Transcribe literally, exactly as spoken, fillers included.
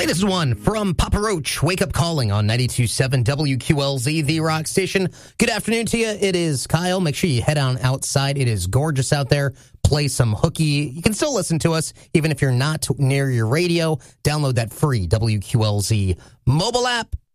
This is one from Papa Roach, Wake Up Calling on ninety-two point seven W Q L Z, The Rock Station. Good afternoon to you. It is Kyle. Make sure you head on outside. It is gorgeous out there. Play some hooky. You can still listen to us, even if you're not near your radio. Download that free W Q L Z mobile app.